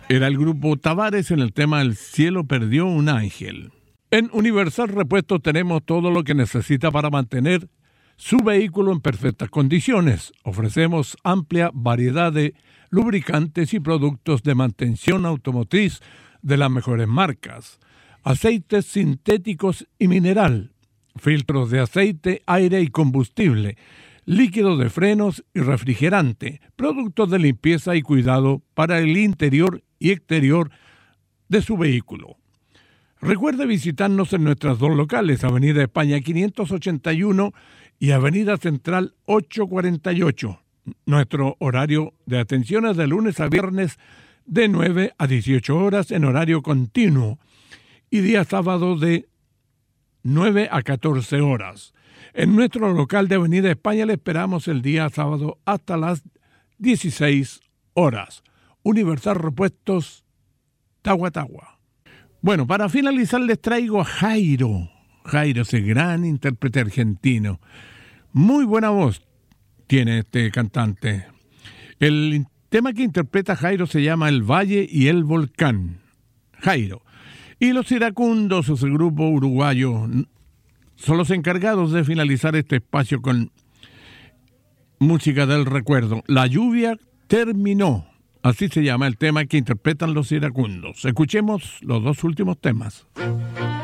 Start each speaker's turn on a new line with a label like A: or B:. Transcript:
A: Era el grupo Tavares en el tema El cielo perdió un ángel. En Universal Repuestos tenemos todo lo que necesita para mantener su vehículo en perfectas condiciones. Ofrecemos amplia variedad de lubricantes y productos de mantención automotriz de las mejores marcas. Aceites sintéticos y mineral, filtros de aceite, aire y combustible, líquido de frenos y refrigerante, productos de limpieza y cuidado para el interior y exterior de su vehículo. Recuerde visitarnos en nuestras dos locales, Avenida España 581 y Avenida Central 848. Nuestro horario de atención es de lunes a viernes de 9 a 18 horas en horario continuo y día sábado de 9 a 14 horas. En nuestro local de Avenida España le esperamos el día sábado hasta las 16 horas. Universal Repuestos, Tagua Tagua. Bueno, para finalizar les traigo a Jairo. Jairo, ese gran intérprete argentino. Muy buena voz tiene este cantante. El tema que interpreta Jairo se llama El Valle y el Volcán. Jairo. Y los Iracundos, ese grupo uruguayo, son los encargados de finalizar este espacio con música del recuerdo. La lluvia terminó. Así se llama el tema que interpretan los Iracundos. Escuchemos los dos últimos temas.